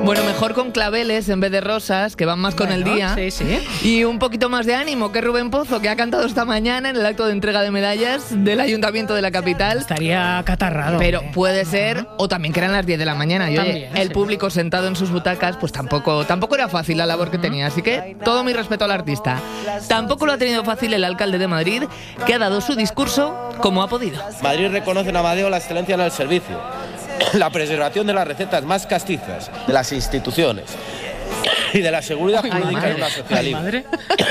Bueno, mejor con claveles en vez de rosas, que van más con el día. Sí, sí. Y un poquito más de ánimo que Rubén Pozo, que ha cantado esta mañana en el acto de entrega de medallas del Ayuntamiento de la capital. Estaría catarrado. Pero puede ser, o también que eran las 10 de la mañana. Y oye, También, el sí. público sentado en sus butacas, pues tampoco era fácil la labor que tenía. Así que todo mi respeto al artista. Tampoco lo ha tenido fácil el alcalde de Madrid, que ha dado su discurso como ha podido. Madrid reconoce en Amadeo la excelencia en el servicio, la preservación de las recetas más castizas, de las instituciones y de la seguridad jurídica en una sociedad libre. Madre.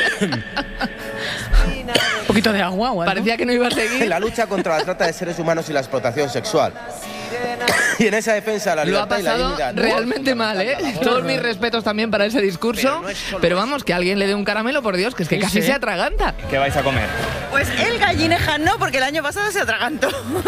Un poquito de agua o algo. Parecía que no iba a En seguir. la lucha contra la trata de seres humanos y la explotación sexual. Y en esa defensa de la Lo ha libertad y la pasado dignidad. realmente mal, ¿eh? Todos mis respetos también para ese discurso. Pero vamos, que alguien le dé un caramelo, por Dios, que es que Sí, casi sí. se atraganta. ¿Qué vais a comer? Pues el gallineja no, porque el año pasado se atragantó.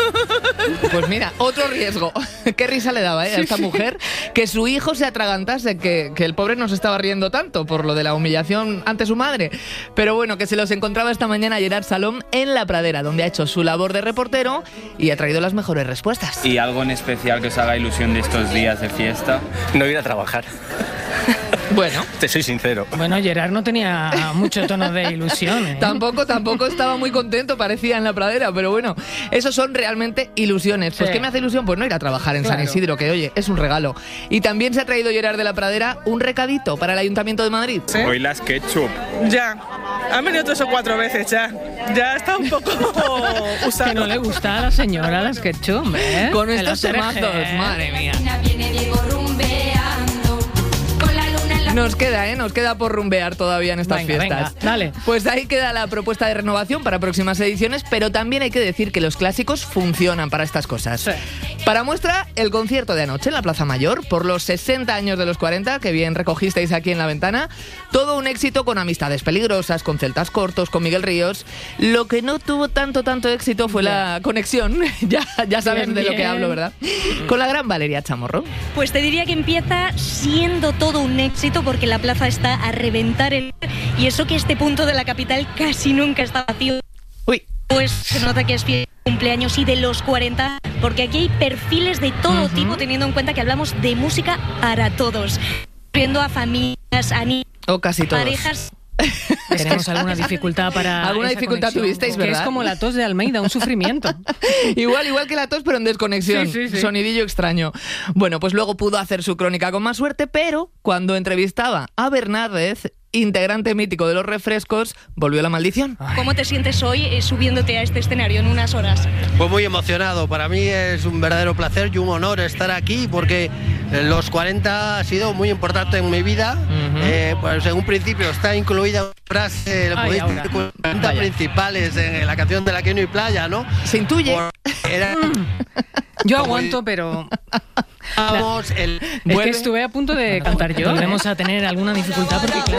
Pues mira, otro riesgo. Qué risa le daba, a esta mujer que su hijo se atragantase, que el pobre no se estaba riendo tanto por lo de la humillación ante su madre. Pero bueno, que se los encontraba esta mañana Gerard Salom en La Pradera, donde ha hecho su labor de reportero y ha traído las mejores respuestas. ¿Y algo en especial que os haga ilusión de estos días de fiesta? No ir a trabajar, Bueno, te soy sincero. Bueno, Gerard no tenía mucho tono de ilusión, ¿eh? tampoco estaba muy contento, parecía, en La Pradera, pero bueno, esos son realmente ilusiones. Pues Sí. ¿qué me hace ilusión? Pues no ir a trabajar en San Claro. Isidro, que oye, es un regalo. Y también se ha traído Gerard de La Pradera un recadito para el Ayuntamiento de Madrid. Hoy las ketchup. Ya. Han venido 3 o 4 veces ya. Ya está un poco Que usado. no le gusta a la señora las ketchup, ¿eh? Con El estos ATRG. temazos, madre mía. Viene Diego rumbeando con la luna en la... Nos queda por rumbear todavía en estas Venga, fiestas. venga, dale. Pues ahí queda la propuesta de renovación para próximas ediciones, pero también hay que decir que los clásicos funcionan para estas cosas. Sí. Para muestra, el concierto de anoche en la Plaza Mayor, por los 60 años de los 40, que bien recogisteis aquí en La Ventana. Todo un éxito con Amistades Peligrosas, con Celtas Cortos, con Miguel Ríos. Lo que no tuvo tanto éxito fue la conexión, ya sabes Bien, de lo que bien. hablo, ¿verdad? Con la gran Valeria Chamorro. Pues te diría que empieza siendo todo un éxito porque la plaza está a reventar y eso que este punto de la capital casi nunca está vacío. Uy, Pues se nota que es fiesta de cumpleaños y de los 40, porque aquí hay perfiles de todo tipo, teniendo en cuenta que hablamos de música para todos. Viendo a familias, a niños, o casi todos. parejas. Tenemos alguna dificultad para Alguna esa dificultad conexión, tuvisteis, porque ¿verdad? es como la tos de Almeida, un sufrimiento. Igual que la tos, pero en desconexión. Sí, sí, sí. Sonidillo extraño. Bueno, pues luego pudo hacer su crónica con más suerte, pero cuando entrevistaba a Bernárdez, integrante mítico de los refrescos, volvió la maldición. ¿Cómo te sientes hoy subiéndote a este escenario en unas horas? Pues muy emocionado, para mí es un verdadero placer y un honor estar aquí porque los 40 ha sido muy importante en mi vida. Pues en un principio está incluida una frase, Ay, ahora. 40 Vaya. principales en la canción de La que no hay playa, ¿no? Se intuye. Era, Yo aguanto, pero vamos, el... es Vuelve. que estuve a punto de cantar yo. Volvemos a tener alguna dificultad porque claro.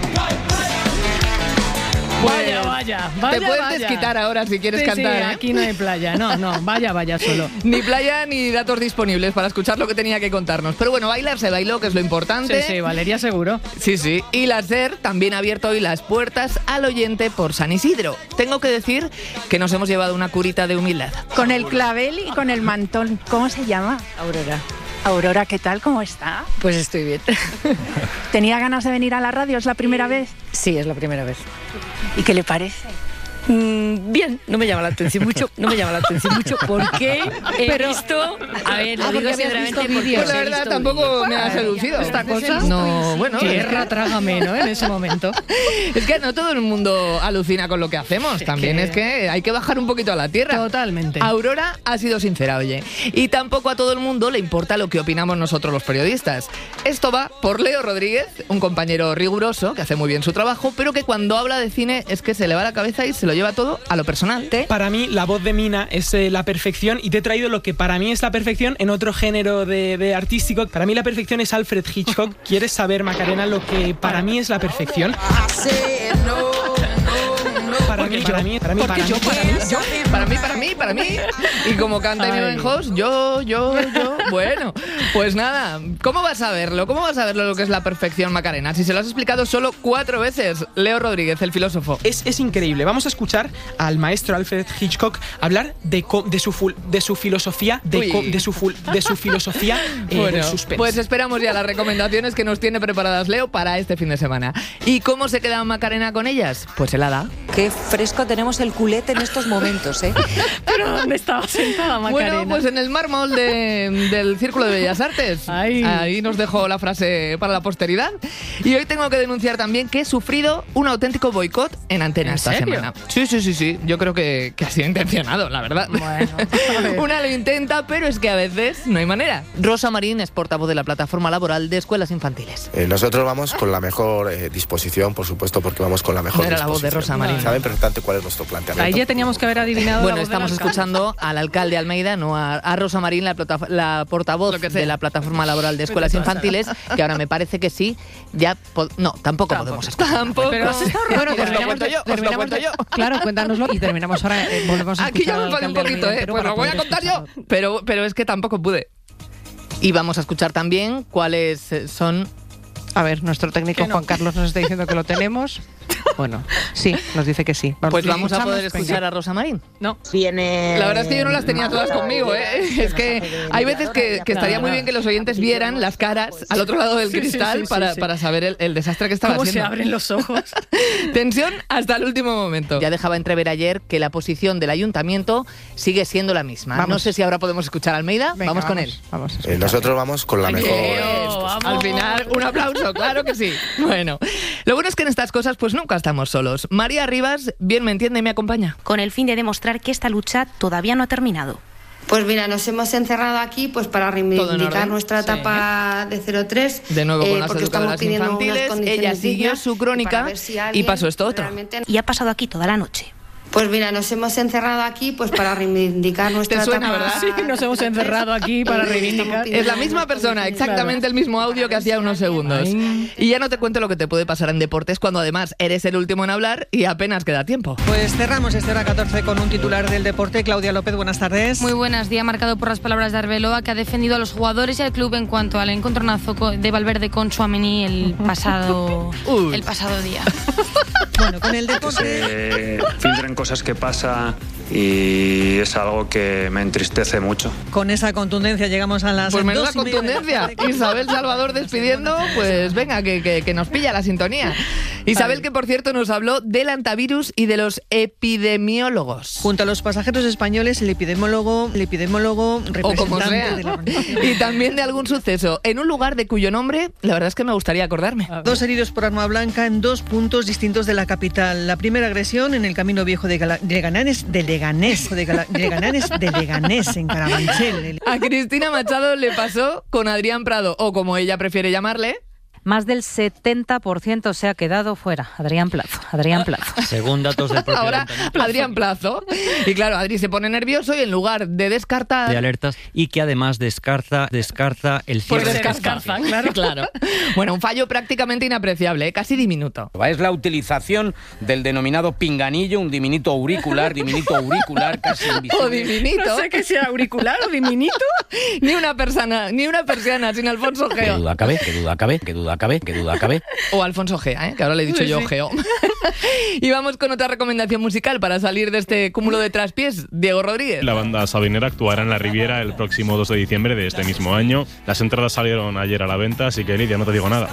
Vaya, Te puedes vaya. desquitar ahora si quieres Sí, cantar, sí, ¿eh? aquí no hay playa. No, vaya solo. Ni playa ni datos disponibles para escuchar lo que tenía que contarnos. Pero bueno, bailar se bailó, que es lo importante. Sí, Valeria seguro. Sí. Y la SER también ha abierto hoy las puertas al oyente por San Isidro. Tengo que decir que nos hemos llevado una curita de humildad. Con el clavel y con el mantón. ¿Cómo se llama? Aurora, Aurora, ¿qué tal? ¿Cómo está? pues estoy bien. ¿Tenía ganas de venir a la radio? ¿Es la primera vez? Sí, es la primera vez. ¿Y qué le parece? Bien, no me llama la atención mucho, porque he visto, a ver, lo digo sinceramente porque Pues la he verdad visto tampoco vídeos. me ha seducido esta cosa. sí. No, bueno, Tierra, trágame, ¿no? En ese momento. es que no todo el mundo alucina con lo que hacemos. También que- es que hay que bajar un poquito a la tierra. Totalmente. Aurora ha sido sincera, oye. Y tampoco a todo el mundo le importa lo que opinamos nosotros los periodistas. Esto va por Leo Rodríguez, un compañero riguroso que hace muy bien su trabajo, pero que cuando habla de cine es que se le va la cabeza y se lo lleva todo a lo personal. Para mí, la voz de Mina es la perfección y te he traído lo que para mí es la perfección en otro género de artístico. Para mí la perfección es Alfred Hitchcock. ¿Quieres saber, Macarena, lo que para mí es la perfección? Para mí. Para mí. Y como canta mi Ay. buen host, yo. Bueno, Pues nada, ¿cómo vas a verlo? ¿Cómo vas a verlo lo que es la perfección, Macarena? Si se lo has explicado solo 4 veces, Leo Rodríguez, el filósofo. Es increíble. Vamos a escuchar al maestro Alfred Hitchcock hablar de su filosofía del suspense. Pues esperamos ya las recomendaciones que nos tiene preparadas Leo para este fin de semana. ¿Y cómo se queda Macarena con ellas? Pues helada. Qué fresco tenemos el culete en estos momentos, ¿eh? ¿Pero dónde estaba sentada, Macarena? Bueno, pues en el mármol del Círculo de Bellas Artes. Ahí nos dejó la frase para la posteridad. Y hoy tengo que denunciar también que he sufrido un auténtico boicot en Antena esta semana. Sí. Yo creo que ha sido intencionado, la verdad. Bueno, una lo intenta, pero es que a veces no hay manera. Rosa Marín es portavoz de la Plataforma Laboral de Escuelas Infantiles. Nosotros vamos con la mejor disposición, por supuesto, porque vamos con la mejor Era disposición. la voz de Rosa Marín. Saben perfectamente cuál es nuestro planteamiento. Ahí ya teníamos que haber adivinado. Bueno, la voz del estamos alcalde. escuchando al alcalde Almeida, no a Rosa Marín, la portavoz de la Plataforma Laboral de Escuelas Infantiles, que ahora me parece que sí, ya... No, tampoco podemos escuchar. Tampoco. Pero has estado Bueno, Os lo cuento yo. Claro, cuéntanoslo y terminamos ahora. Volvemos a Aquí ya me escuchar enfadé un al poquito, alcalde pues lo voy a contar yo. Pero es que tampoco pude. Y vamos a escuchar también cuáles son... A ver, nuestro técnico Juan Carlos nos está diciendo que lo tenemos. Bueno, sí, nos dice que sí. Pues vamos a poder escuchar a Rosa Marín. No. La verdad es que yo no las tenía todas conmigo, ¿eh? Es que hay veces que estaría muy bien que los oyentes vieran las caras al otro lado del cristal para saber el desastre que estaba haciendo. ¿Cómo se abren los ojos? Tensión hasta el último momento. Ya dejaba entrever ayer que la posición del ayuntamiento sigue siendo la misma. Vamos. No sé si ahora podemos escuchar a Almeida. Venga, vamos con él. Vamos. Nosotros vamos con la mejor Vamos. Al final, un aplauso, claro que sí. Bueno, lo bueno es que en estas cosas pues nunca estamos solos. María Rivas, bien me entiende y me acompaña. Con el fin de demostrar que esta lucha todavía no ha terminado. Pues mira, nos hemos encerrado aquí pues para reivindicar nuestra etapa de 03. De nuevo con las porque estamos educadoras pidiendo unas infantiles. condiciones Ella siguió dignas su crónica para ver si alguien y pasó esto otro. realmente- Y ha pasado aquí toda la noche. Pues mira, nos hemos encerrado aquí pues para reivindicar nuestra ¿Te suena, etapa. verdad? Sí, nos hemos encerrado aquí para reivindicar. Es la misma persona, exactamente el mismo audio que hacía unos segundos. Y ya no te cuento lo que te puede pasar en deportes cuando además eres el último en hablar y apenas queda tiempo. Pues cerramos esta hora 14 con un titular del deporte. Claudia López, buenas tardes. Muy buenas, día marcado por las palabras de Arbeloa, que ha defendido a los jugadores y al club en cuanto al encontronazo de Valverde con Tchouaméni el pasado día. Bueno, con el deporte... Se filtran cosas que pasan y es algo que me entristece mucho. Con esa contundencia llegamos a las Pues menuda 2:30 de la contundencia. tarde. Isabel Salvador despidiendo, pues venga, que nos pilla la sintonía. Isabel, que por cierto nos habló del antivirus y de los epidemiólogos. Junto a los pasajeros españoles, el epidemiólogo O como representante sea. de la organización. Y también de algún suceso en un lugar de cuyo nombre, la verdad es que me gustaría acordarme. 2 heridos por arma blanca en 2 puntos distintos de la capital. La primera agresión en el camino viejo de Leganés, en Carabanchel. A Cristina Machado le pasó con Adrián Prado, o como ella prefiere llamarle, Más del 70% se ha quedado fuera. Adrián Plazo. Según datos del propio ahora ayuntamiento. Adrián Plazo. Y claro, Adri se pone nervioso y en lugar de descartar... De alertas y que además descarta el cierre Pues de descartan, claro. Bueno, un fallo prácticamente inapreciable, ¿eh? Casi diminuto. Es la utilización del denominado pinganillo, un diminuto auricular casi invisible. O diminuto. No sé qué sea auricular o diminuto. Ni una persiana sin Alfonso Que Geo. duda cabe. O Alfonso Gea, ¿eh? Que ahora le he dicho yo Geo. Y vamos con otra recomendación musical para salir de este cúmulo de traspiés. Diego Rodríguez. La banda Sabinera actuará en la Riviera el próximo 2 de diciembre de este mismo año. Las entradas salieron ayer a la venta, así que Lidia, no te digo nada.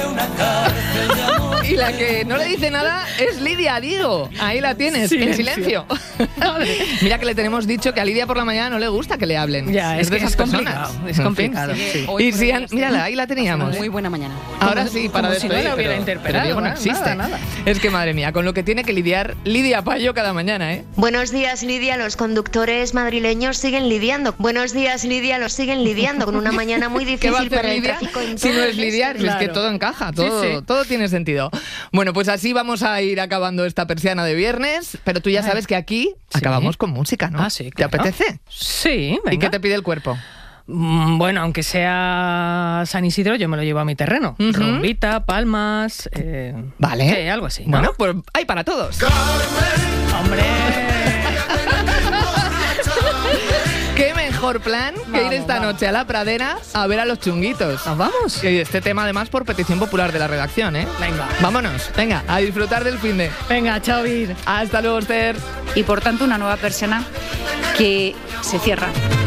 Y la que no le dice nada es Lidia, Diego. Ahí la tienes, en silencio. Mira que le tenemos dicho que a Lidia por la mañana no le gusta que le hablen. Ya, es de que esas es personas. complicado. Es complicado. Sí. Hoy Y por si ella mírala, ahí la teníamos. Muy buena mañana. Ahora sí, para como si no despedir. la hubiera pero interpelado, Diego no nada, existe. nada. Es que madre mía, con lo que tiene que lidiar Lidia Payo cada mañana, ¿eh? Buenos días, Lidia. Los conductores madrileños siguen lidiando. Buenos días, Lidia. Los siguen lidiando con una mañana muy ¿Qué va a difícil hacer para el Lidia tráfico en si todo no el es lidiar? este? Es que todo encaja, todo, Sí, sí. todo tiene sentido. Bueno, pues así vamos a ir acabando esta persiana de viernes, pero tú ya sabes que aquí acabamos con música, ¿no? Ah, sí, ¿Te claro. apetece? Sí, venga. ¿Y qué te pide el cuerpo? Bueno, aunque sea San Isidro, yo me lo llevo a mi terreno. Ujú. Rumbita, palmas... Vale. sí, algo así, ¿no? Bueno, pues hay para todos. ¡Hombre! Qué mejor mejor plan que ir esta noche a la Pradera a ver a los Chunguitos. ¿Nos vamos? Y este tema además por petición popular de la redacción, ¿eh? Venga. Vámonos, venga, a disfrutar del finde. Venga, chao, Vir. Hasta luego, Esther. Y por tanto una nueva persona que se cierra.